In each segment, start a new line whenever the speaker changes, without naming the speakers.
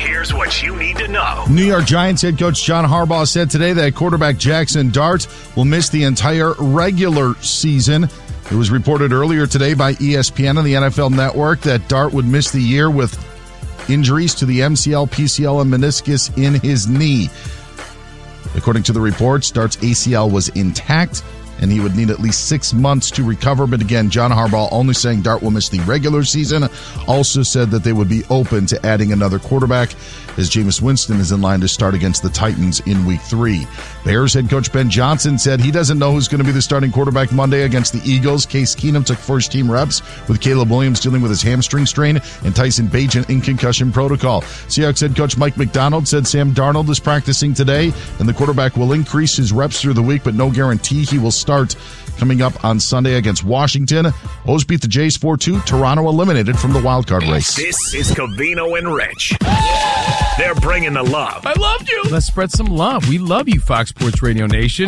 Here's what you need to know.
New York Giants head coach John Harbaugh said today that quarterback Jackson Dart will miss the entire regular season. It was reported earlier today by ESPN and the NFL Network that Dart would miss the year with injuries to the MCL, PCL, and meniscus in his knee. According to the reports, Dart's ACL was intact, and he would need at least 6 months to recover. But again, John Harbaugh only saying Dart will miss the regular season. Also said that they would be open to adding another quarterback, as Jameis Winston is in line to start against the Titans in Week 3. Bears head coach Ben Johnson said he doesn't know who's going to be the starting quarterback Monday against the Eagles. Case Keenum took first-team reps, with Caleb Williams dealing with his hamstring strain and Tyson Bagent in concussion protocol. Seahawks head coach Mike McDonald said Sam Darnold is practicing today, and the quarterback will increase his reps through the week, but no guarantee he will start coming up on Sunday against Washington. O's beat the Jays 4-2. Toronto eliminated from the wildcard race.
This is Covino and Rich. They're bringing the love.
I loved you. Let's spread some love. We love you, Fox Sports Radio Nation.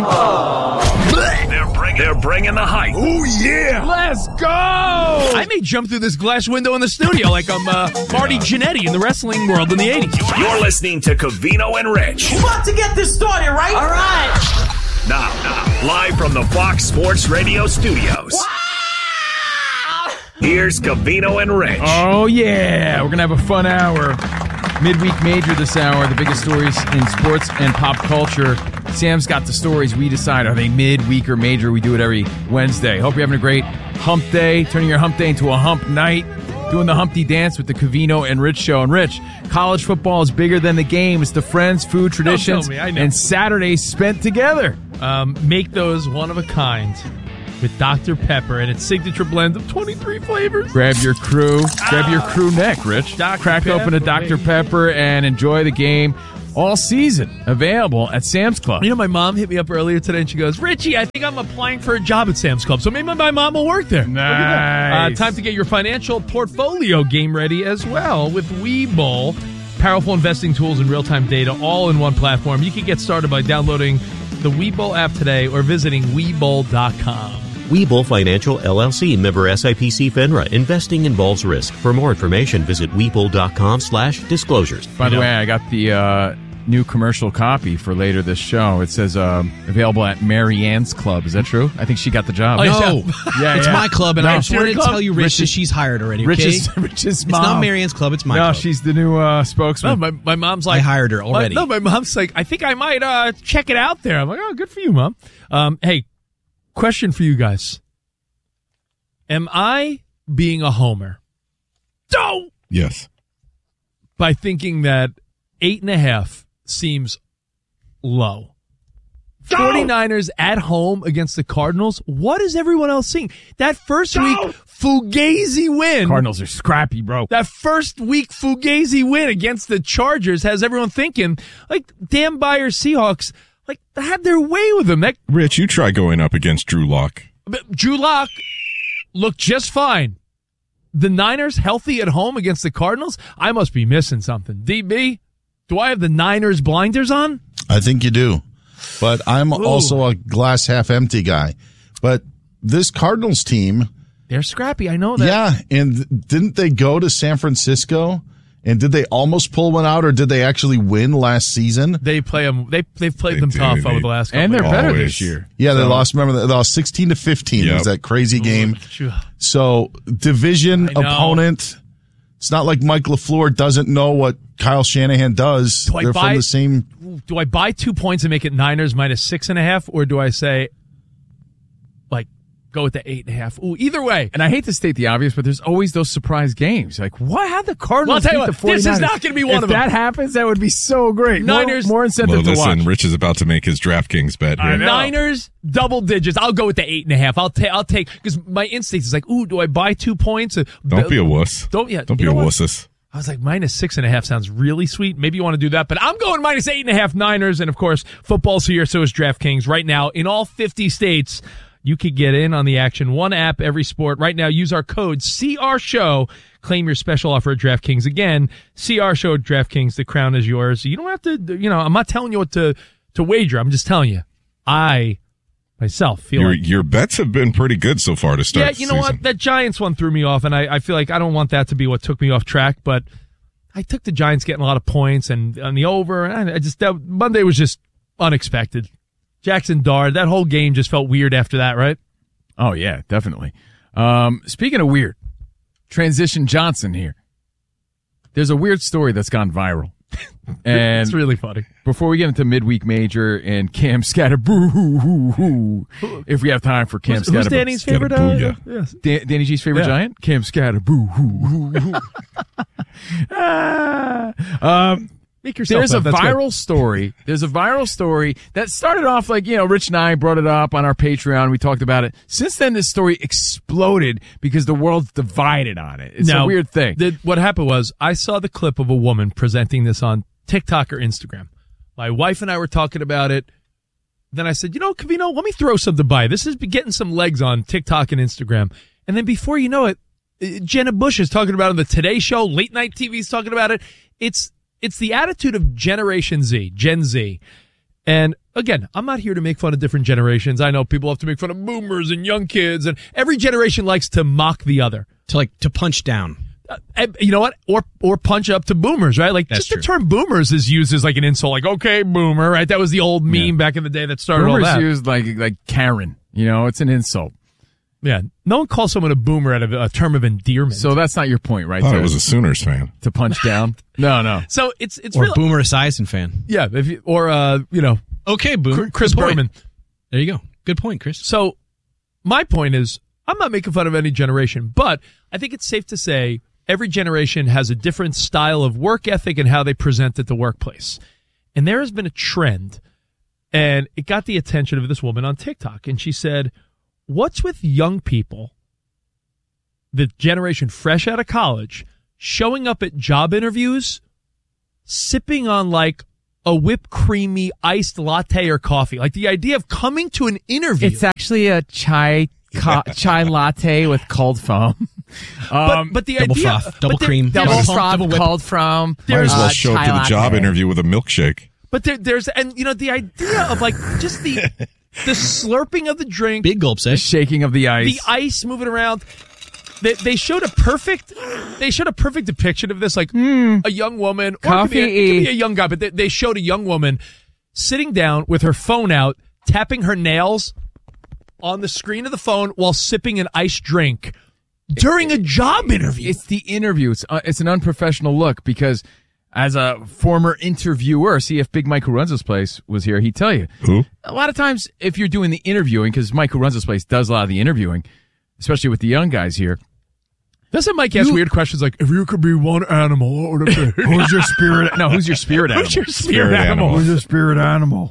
They're bringing the hype.
Oh, yeah. Let's go. I may jump through this glass window in the studio like I'm Marty Jannetty in the wrestling world in the 80s.
You're listening to Covino and Rich.
We're about to get this started, right? All right.
Now, live from the Fox Sports Radio studios.
Wow.
Here's Covino and Rich.
Oh, yeah. We're going to have a fun hour. Midweek Major this hour, the biggest stories in sports and pop culture. Sam's got the stories. We decide, are they midweek or major? We do it every Wednesday. Hope you're having a great hump day, turning your hump day into a hump night, doing the Humpty Dance with the Covino and Rich Show. And Rich, college football is bigger than the game. It's the friends, food, traditions, and Saturdays spent together.
Make those one of a kind with Dr. Pepper and its signature blend of 23 flavors.
Grab your crew neck, Rich. Crack open a Dr. Pepper and enjoy the game all season. Available at Sam's Club.
You know, my mom hit me up earlier today and she goes, Richie, I think I'm applying for a job at Sam's Club. So maybe my mom will work there.
Nice.
Time to get your financial portfolio game ready as well with Webull. Powerful investing tools and real-time data all in one platform. You can get started by downloading the Webull app today or visiting Webull.com.
Webull Financial LLC, member SIPC FINRA. Investing involves risk. For more information, visit Webull.com/disclosures.
By the way, I got the new commercial copy for later this show. It says available at Mary Ann's Club. Is that true? I think she got the job.
No.
Yeah,
it's my club, and
No,
I just wanted to tell you, Rich, that
Rich's-
she's hired already, okay?
Rich's
It's
mom.
not Mary Ann's Club, it's my club.
No, she's the new spokesman.
No, my mom's like,
I hired her already.
My mom's like, I think I might check it out there. I'm like, oh, good for you, Mom. Hey, question for you guys. Am I being a homer? No!
Yes.
By thinking that 8.5 seems low. 49ers at home against the Cardinals. What is everyone else seeing? That first week Fugazi win.
Cardinals are scrappy, bro.
That first week Fugazi win against the Chargers has everyone thinking, like, Dan Beyer Seahawks, like, had their way with them.
Rich, you try going up against Drew Lock.
Drew Lock looked just fine. The Niners healthy at home against the Cardinals? I must be missing something. DB, do I have the Niners blinders on?
I think you do. But I'm also a glass half empty guy. But this Cardinals team,
they're scrappy. I know that.
Yeah, and didn't they go to San Francisco? And did they almost pull one out, or did they actually win last season?
They play them. They've played them tough over the last couple
and they're
years.
better this year.
Yeah, they lost. Remember, they lost 16-15. It was that crazy game. So division opponent. It's not like Mike LaFleur doesn't know what Kyle Shanahan does. They're from the same.
Do I buy 2 points and make it Niners minus 6.5, or do I say, like, go with the 8.5? Ooh, either way.
And I hate to state the obvious, but there's always those surprise games. Like, what? How the Cardinals
Well, I'll tell you
beat the
what,
49ers?
this is not going to be one of them.
If that happens, that would be so great.
Niners.
More incentive to watch.
Rich is about to make his DraftKings bet here.
Niners, double digits. I'll go with the 8.5. I'll take, because my instinct is like, ooh, do I buy 2 points?
Don't be a wuss.
Don't be a
wusses.
I was like, minus 6.5 sounds really sweet. Maybe you want to do that, but I'm going minus 8.5 Niners. And of course, football's here, so is DraftKings. Right now, in all 50 states, you could get in on the action. One app, every sport. Right now, use our code CRSHOW. Claim your special offer at DraftKings. Again, CRSHOW at DraftKings. The crown is yours. You don't have to, I'm not telling you what to wager. I'm just telling you. I myself feel
your bets have been pretty good so far to start.
Yeah, you know what? That Giants one threw me off, and I feel like I don't want that to be what took me off track, but I took the Giants getting a lot of points and on the over. And Monday was just unexpected. Jackson Dart, that whole game just felt weird after that, right?
Oh, yeah, definitely. Speaking of weird, Transition Johnson here. There's a weird story that's gone viral. And
it's really funny.
Before we get into midweek major and Cam Scatter, boo-hoo-hoo-hoo, if we have time for Cam Scatter.
Who's Danny's favorite?
Yes. Danny G's favorite Giant? Cam Scatter, boo-hoo-hoo-hoo.
Make yourself
There's a
That's
viral
good.
story. There's a viral story that started off like, Rich and I brought it up on our Patreon. We talked about it. Since then, this story exploded because the world's divided on it. It's a weird thing.
What happened was I saw the clip of a woman presenting this on TikTok or Instagram. My wife and I were talking about it. Then I said, Covino, let me throw something by. This is getting some legs on TikTok and Instagram. And then before you know it, Jenna Bush is talking about it on the Today Show. Late night TV is talking about it. It's the attitude of Generation Z, Gen Z. And again, I'm not here to make fun of different generations. I know people have to make fun of boomers and young kids, and every generation likes to mock the other.
To punch down.
You know what? Or punch up to boomers, right? Like,
That's
just
true.
the term boomers is used as like an insult. Like, okay, boomer, right? That was the old meme back in the day that started all
Boomers
that.
used like Karen. It's an insult.
Yeah. No one calls someone a boomer out of a term of endearment.
So that's not your point, right?
I thought it was a Sooners fan.
To punch down? No.
So it's
Or
really,
Boomer Esiason fan.
yeah.
Okay, Boomer.
Chris
Good point.
Berman.
There you go. Good point, Chris.
So my point is, I'm not making fun of any generation, but I think it's safe to say every generation has a different style of work ethic and how they present at the workplace. And there has been a trend, and it got the attention of this woman on TikTok. And she said, what's with young people, the generation fresh out of college, showing up at job interviews, sipping on like a whipped creamy iced latte or coffee? Like the idea of coming to an interview.
It's actually a chai latte with cold foam.
But the
Double
idea,
froth, double
but there-
cream,
there's-
Double
Double
froth,
whip.
cold foam.
Might as well show up to
chai
the job
latte.
interview with a milkshake.
But there's the idea of like just the slurping of the drink,
Big gulps, eh?
The shaking of the ice.
the ice moving around. They showed a perfect depiction of this, like a young woman, or it could be a young guy, but they showed a young woman sitting down with her phone out, tapping her nails on the screen of the phone while sipping an iced drink during a job interview.
It's the interview. It's an unprofessional look because as a former interviewer, see if Big Mike who runs this place was here, he'd tell you.
Who?
A lot of times if you're doing the interviewing, because Mike who runs this place does a lot of the interviewing, especially with the young guys here.
Doesn't Mike ask weird questions like, if you could be one animal, what would it be?
Who's your spirit? No, who's your spirit animal?
Who's your spirit animal?
Who's
your spirit animal?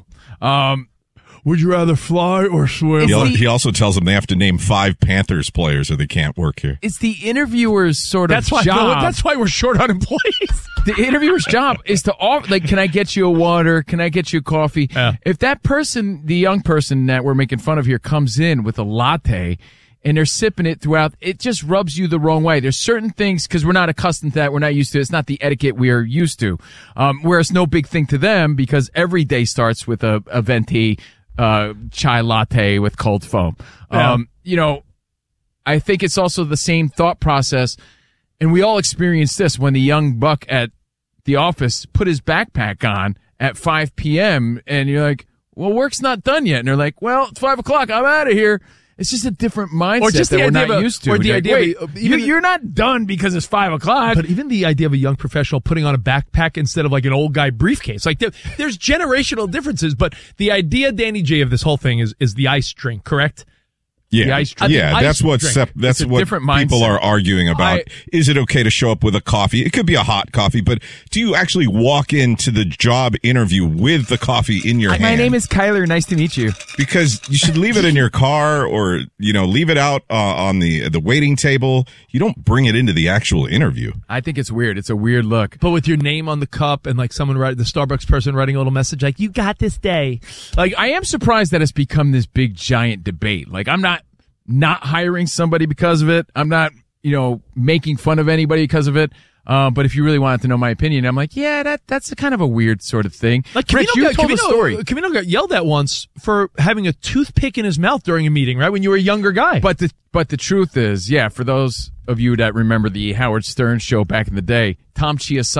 Would you rather fly or swim?
He also tells them they have to name 5 Panthers players or they can't work here.
It's the interviewer's sort of job.
That's why we're short on employees.
The interviewer's job is to offer, like, can I get you a water? Can I get you a coffee?
Yeah.
If that person, the young person that we're making fun of here, comes in with a latte and they're sipping it throughout, it just rubs you the wrong way. There's certain things, because we're not accustomed to that, we're not used to it. It's not the etiquette we are used to. Where it's no big thing to them because every day starts with a venti chai latte with cold foam.
Yeah.
I think it's also the same thought process, and we all experienced this when the young buck at the office put his backpack on at 5 p.m. and you're like, well, work's not done yet. And they're like, well, it's 5 o'clock. I'm out of here. It's just a different mindset
Or just
that
the
we're
idea
not
of
used to.
or
And
the
you're
idea
like,
of
wait,
even
you're not done because it's 5 o'clock.
But even the idea of a young professional putting on a backpack instead of like an old guy briefcase, like there's generational differences. But the idea, Danny J, of this whole thing is the ice drink, correct?
Yeah,
The ice drink.
yeah,
The
that's
ice
what
drink.
that's
It's a
what
different
people
mindset.
are arguing about. Is it okay to show up with a coffee? It could be a hot coffee, but do you actually walk into the job interview with the coffee in your hand?
My name is Kyler. Nice to meet you.
Because you should leave it in your car or, leave it out on the waiting table. You don't bring it into the actual interview.
I think it's weird. It's a weird look.
But with your name on the cup and like the Starbucks person writing a little message like, you got this day.
Like, I am surprised that it's become this big giant debate. Like, I'm not hiring somebody because of it. I'm not, making fun of anybody because of it. But if you really wanted to know my opinion, I'm like, yeah, that's a kind of a weird sort of thing.
Like
Rich, you told a story.
Camino got yelled at once for having a toothpick in his mouth during a meeting, right? When you were a younger guy.
But the truth is, yeah, for those of you that remember the Howard Stern show back in the day, Tom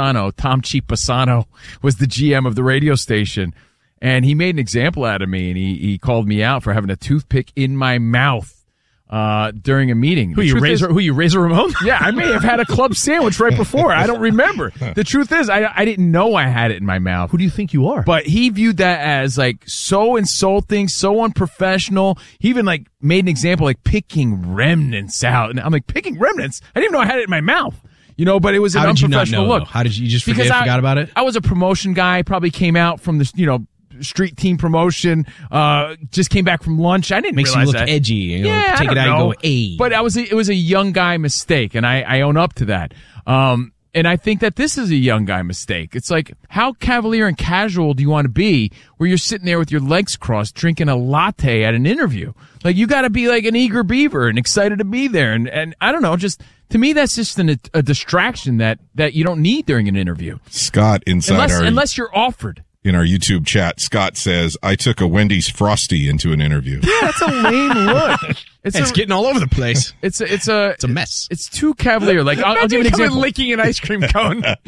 Chiapasano was the GM of the radio station. And he made an example out of me, and he called me out for having a toothpick in my mouth during a meeting.
Who you, Razor Ramon?
Yeah, I may have had a club sandwich right before. I don't remember. The truth is, I didn't know I had it in my mouth.
Who do you think you are?
But he viewed that as like so insulting, so unprofessional. He even like made an example like picking remnants out. And I'm like, picking remnants? I didn't even know I had it in my mouth. But it was an unprofessional look.
How did you just forgot about it?
I was a promotion guy, probably came out from the, street team promotion, just came back from lunch. I didn't
Makes
realize
you look
that.
edgy.
Take
it out and go, hey.
But it was a young guy mistake, and I own up to that. And I think that this is a young guy mistake. It's like, how cavalier and casual do you want to be where you're sitting there with your legs crossed drinking a latte at an interview? Like, you got to be like an eager beaver and excited to be there. And I don't know, just to me, that's just a distraction that you don't need during an interview.
Scott,
unless you're offered.
In our YouTube chat, Scott says, I took a Wendy's Frosty into an interview.
Yeah, that's a lame look.
It's getting all over the place.
It's a
mess.
It's too cavalier. Like, I'll give an example.
Licking an ice cream cone. I'm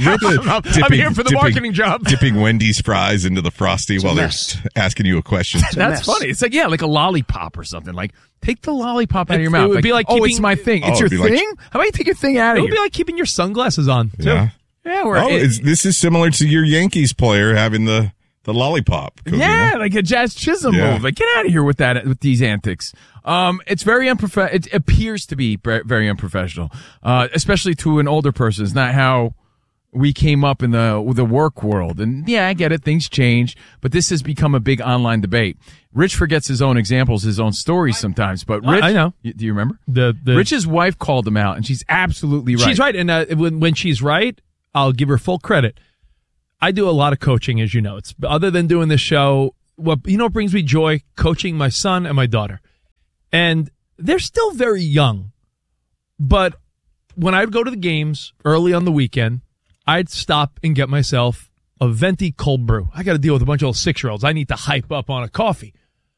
here for the marketing job.
Dipping Wendy's fries into the Frosty while they're asking you a question.
That's funny. It's like, like a lollipop or something. Like, take the lollipop out of your mouth.
It would be like keeping,
it's my thing. It's your thing? How about you take your thing out of here?
It would be like keeping your sunglasses on, too.
Yeah.
Yeah,
this is similar to your Yankees player having the lollipop. Covina.
Yeah, like a Jazz Chisholm move. Like, get out of here with these antics. It's very unprofessional. It appears to be very unprofessional, especially to an older person. It's not how we came up in the work world. And yeah, I get it. Things change, but this has become a big online debate. Rich forgets his own examples, his own stories sometimes, but Rich,
I know.
Do you remember? Rich's wife called him out, and she's absolutely right.
She's right. And when she's right, I'll give her full credit. I do a lot of coaching, as you know. It's other than doing this show, what brings me joy? Coaching my son and my daughter. And they're still very young. But when I'd go to the games early on the weekend, I'd stop and get myself a venti cold brew. I got to deal with a bunch of little 6-year-olds. I need to hype up on a coffee.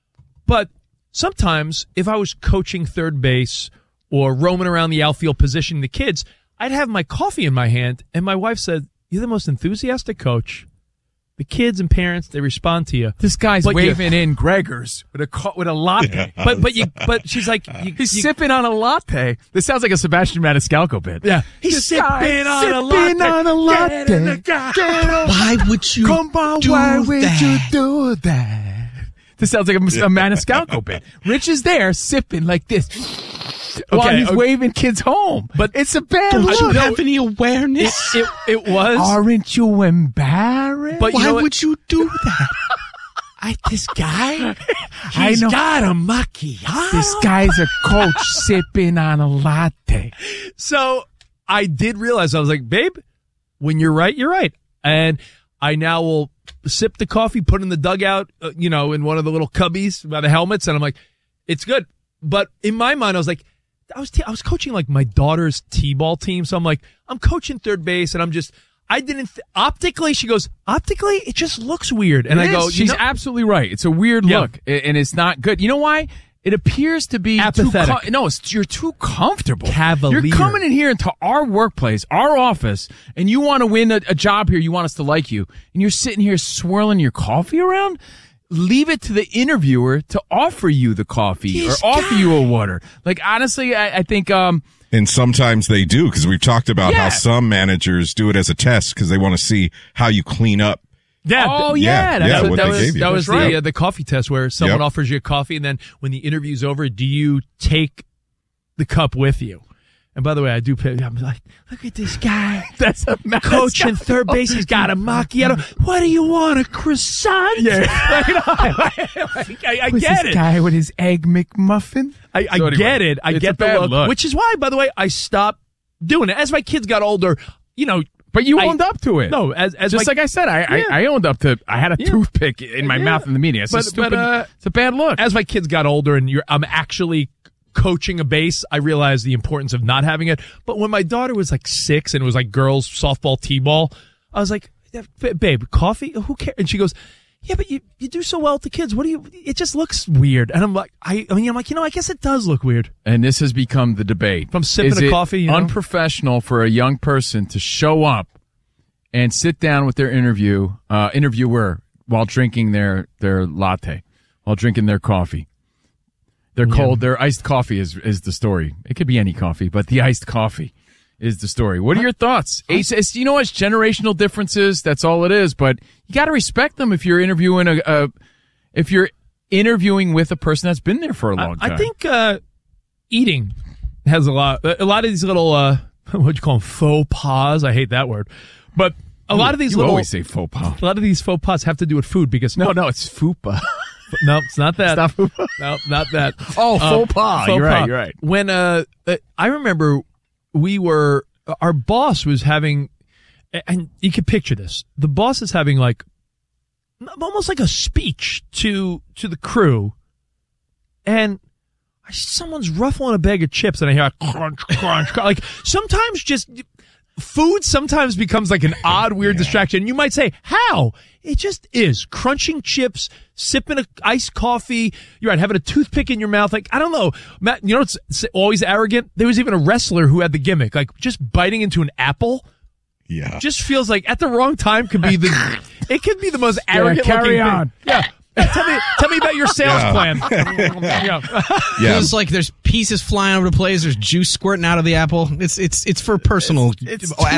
But sometimes if I was coaching third base or roaming around the outfield positioning the kids, I'd have my coffee in my hand, and my wife said, "You're the most enthusiastic coach. The kids and parents, they respond to you.
This guy's waving in Gregor's with a latte."
Yeah. But she's like,
he's sipping on a latte. This sounds like a Sebastian Maniscalco bit.
Yeah, he's sipping on a latte.
Why would you?
Come on, why would you do that? This sounds like a Maniscalco bit. Rich is there sipping like this. While he's waving kids home. But it's a bad look.
Don't you have any awareness?
It was.
Aren't you embarrassed?
But
why would you do that?
This guy,
he's got a macchiato.
This guy's a coach sipping on a latte.
So I did realize, I was like, babe, when you're right, you're right. And I now will sip the coffee, put it in the dugout, in one of the little cubbies by the helmets. And I'm like, it's good. But in my mind, I was like, I was coaching like my daughter's t-ball team. So I'm like, I'm coaching third base and optically, she goes, optically, it just looks weird. And I go,
she's absolutely right. It's a weird look and it's not good. You know why? It appears to be
apathetic.
You're too comfortable.
Cavalier.
You're coming in here into our workplace, our office, and you want to win a job here. You want us to like you. And you're sitting here swirling your coffee around. Leave it to the interviewer to offer you the coffee or offer you a water. Like, honestly, I think,
and sometimes they do, because we've talked about how some managers do it as a test because they want to see how you clean up.
Yeah.
Oh, yeah.
That was
the coffee test where someone offers you a coffee, and then when the interview's over, do you take the cup with you? And by the way, I'm like, look at this guy.
That's a
coach in third base. He's got a macchiato. What do you want, a croissant?
Yeah.
I get it.
This guy with his egg McMuffin?
I get it. I get the look. Which is why, by the way, I stopped doing it. As my kids got older,
But you owned up to it.
No, as
just like I said, I owned up to. I had a toothpick in my mouth in the meeting. It's it's a bad look.
As my kids got older, and I'm actually coaching a base, I realized the importance of not having it. But when my daughter was like 6 and it was like girls softball, t-ball, I was like, babe, coffee? Who cares? And she goes, yeah, but you do so well with the kids. It just looks weird. And I'm like, I guess it does look weird.
And this has become the debate.
If I'm sipping a coffee,
unprofessional for a young person to show up and sit down with their interviewer while drinking their latte, while drinking their coffee. Their iced coffee is the story. It could be any coffee, but the iced coffee is the story. What are your thoughts? It's generational differences. That's all it is. But you got to respect them if you're interviewing with a person that's been there for a long time.
I think eating has a lot of these little what you call them, faux pas. I hate that word, but a lot of these
you always say faux pas.
A lot of these faux pas have to do with food because
no, it's fupa.
No, it's not that.
It's not fupa.
No, not that.
Oh, faux pas. You're right.
When I remember. Our boss was having, and you can picture this. The boss is having like, almost like a speech to the crew. And someone's ruffling a bag of chips and I hear like, crunch, crunch. Like sometimes just food sometimes becomes like an odd, weird distraction. You might say, how? It just is. Crunching chips, sipping an iced coffee. You're right, having a toothpick in your mouth. Like, I don't know. Matt, you know what's always arrogant? There was even a wrestler who had the gimmick. Like, just biting into an apple.
Yeah.
Just feels like at the wrong time could be it could be the most arrogant
carry
looking
on.
thing. Yeah. Tell me about your sales plan.
Yeah.
There's like there's pieces flying over the place. There's juice squirting out of the apple. It's for personal.
You're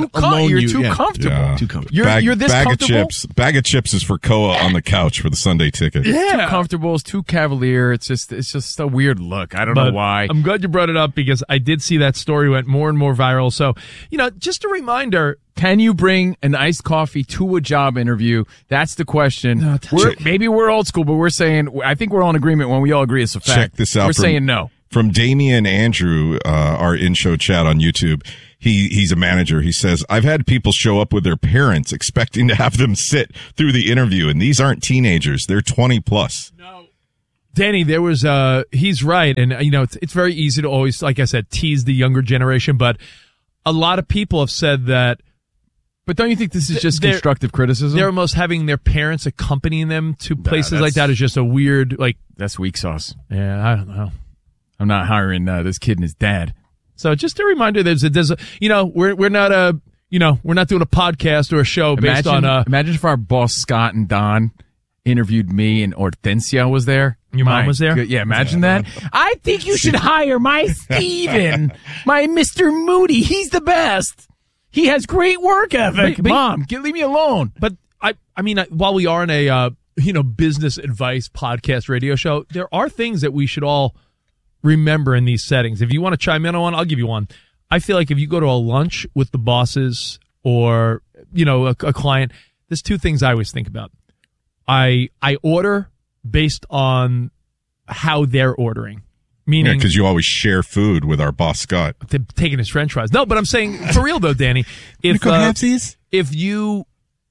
too comfortable.
Yeah.
Too comfortable.
You're this
bag
comfortable.
Of chips. Bag of chips is for Koa on the couch for the Sunday ticket.
Yeah. Too comfortable. It's too cavalier. It's just a weird look. I don't know why.
I'm glad you brought it up because I did see that story went more and more viral. So, just a reminder.
Can you bring an iced coffee to a job interview? That's the question.
No,
maybe we're old school, but we're saying, I think we're all in agreement when we all agree it's a fact.
Check this out.
We're saying no.
From Damian Andrew, our in-show chat on YouTube. He's a manager. He says, I've had people show up with their parents expecting to have them sit through the interview, and these aren't teenagers. They're 20 plus.
No. Danny, there was, he's right. And, it's very easy to always, like I said, tease the younger generation, but a lot of people have said that.
But don't you think this is just constructive criticism?
They're almost having their parents accompanying them to places like that is just a weird, like.
That's weak sauce.
Yeah, I don't know.
I'm not hiring this kid and his dad.
So just a reminder, we're not we're not doing a podcast or a show based on.
Imagine if our boss Scott and Don interviewed me and Hortensia was there.
Your mom was there?
Yeah, imagine that. I think you should hire my Steven, my Mr. Moody. He's the best. He has great work ethic. Mom, leave me alone.
But I mean, while we are in a business advice podcast radio show, there are things that we should all remember in these settings. If you want to chime in on one, I'll give you one. I feel like if you go to a lunch with the bosses or a client, there's two things I always think about. I order based on how they're ordering. Meaning,
because you always share food with our boss Scott.
Taking his French fries. No, but I'm saying for real though, Danny. If you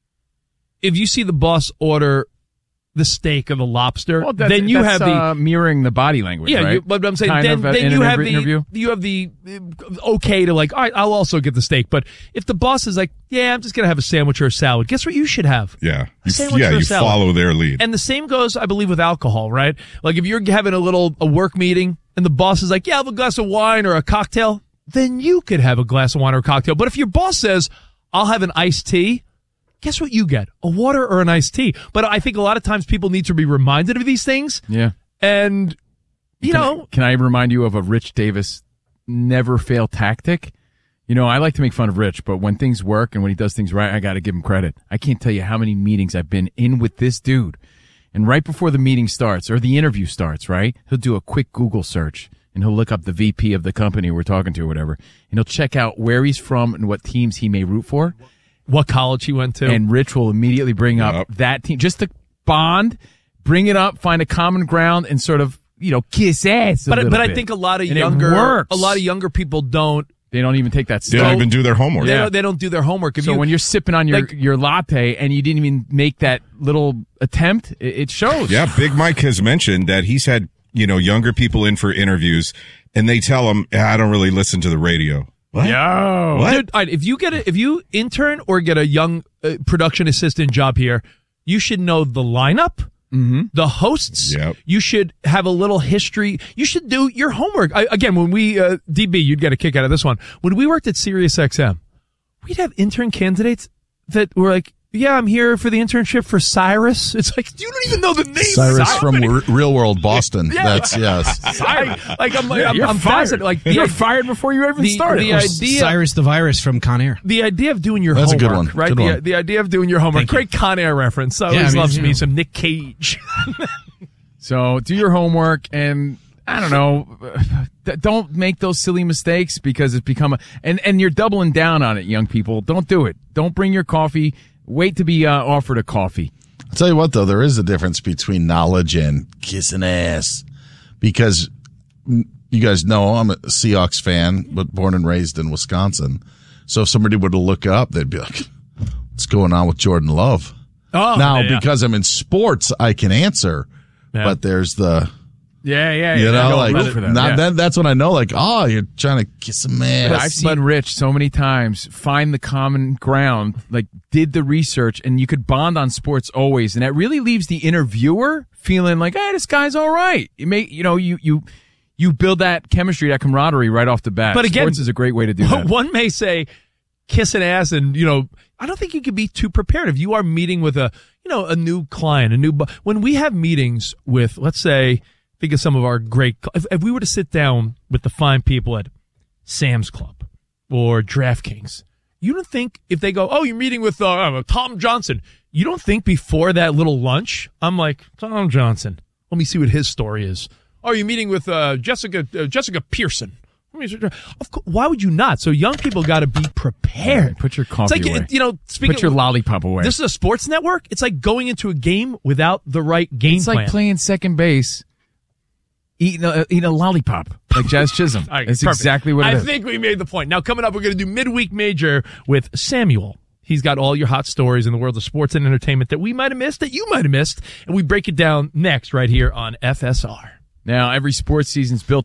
see the boss order the steak or the lobster, then you have the
mirroring the body language. Yeah,
right? But I'm saying then you have the okay to like. All right, I'll also get the steak. But if the boss is like, yeah, I'm just gonna have a sandwich or a salad. Guess what you should have?
Yeah, you follow their lead.
And the same goes, I believe, with alcohol, right? Like if you're having a work meeting and the boss is like, yeah, I'll have a glass of wine or a cocktail, then you could have a glass of wine or a cocktail. But if your boss says, I'll have an iced tea, guess what you get? A water or an iced tea. But I think a lot of times people need to be reminded of these things.
Yeah.
And,
Can I remind you of a Rich Davis never fail tactic? I like to make fun of Rich, but when things work and when he does things right, I got to give him credit. I can't tell you how many meetings I've been in with this dude. And right before the meeting starts or the interview starts, right, he'll do a quick Google search and he'll look up the VP of the company we're talking to or whatever. And he'll check out where he's from and what teams he may root for.
What college he went to.
And Rich will immediately bring up that team. Just to bond, bring it up, find a common ground, and sort of, kiss ass a little bit.
I think a lot of younger people don't.
They don't even take that step.
They don't even do their homework.
They don't do their homework.
When you're sipping on your latte and you didn't even make that little attempt, it shows.
Yeah, Big Mike has mentioned that he's had, younger people in for interviews, and they tell him, I don't really listen to the radio. What?
Yo.
What?
Dude, all right, if you intern or get a young production assistant job here, You should know the lineup, the hosts.
Yep.
You should have a little history. You should do your homework. Again, when we, DB, you'd get a kick out of this one. When we worked at SiriusXM, we'd have intern candidates that were like, yeah, I'm here for the internship for Cyrus. It's like, you don't even know the name.
Cyrus from Real World Boston.
Yeah.
That's, yes.
You're
fascinated. Like,
you're fired before you even started.
The idea,
Cyrus the Virus from Con Air.
the idea of doing your
That's a
homework,
good one.
right?
Good one.
The idea of doing your homework. Great Con Air reference. Always loves me some Nick Cage.
So do your homework, and I don't know, don't make those silly mistakes because it's become and you're doubling down on it, young people. Don't do it. Don't bring your coffee. Wait to be offered a coffee.
I'll tell you what, though, there is a difference between knowledge and kissing ass. Because you guys know I'm a Seahawks fan, but born and raised in Wisconsin. So if somebody were to look up, they'd be like, what's going on with Jordan Love?
Oh,
now, because I'm in sports, I can answer.
Yeah.
But there's the...
Yeah.
You know,
Don't
like,
root for them, yeah.
then that's when I know, like, oh, you're trying to kiss a man.
But I've seen Rich so many times find the common ground, like did the research, and you could bond on sports always, and that really leaves the interviewer feeling like, hey, this guy's all right. You build that chemistry, that camaraderie right off the bat.
But again,
sports is a great way to do that.
One may say kiss an ass, and I don't think you could be too prepared if you are meeting with a new client, when we have meetings with, let's say, think of some of our great, if we were to sit down with the fine people at Sam's Club or DraftKings, you don't think if they go, oh, you're meeting with Tom Johnson, you don't think before that little lunch, I'm like, Tom Johnson, let me see what his story is. Oh, you're meeting with Jessica Pearson. Of course, why would you not? So young people got to be prepared.
Put your coffee
it's like,
away.
Put
your lollipop away.
This is a sports network. It's like going into a game without the right game
It's
plan.
like playing second base. Eating a lollipop like Jazz Chisholm.
All right,
That's
perfect.
exactly what it is.
I think we made the point. Now, coming up, we're going to do Midweek Major with Samuel. He's got all your hot stories in the world of sports and entertainment that we might have missed, that you might have missed, and we break it down next right here on FSR.
Now, every sports season's built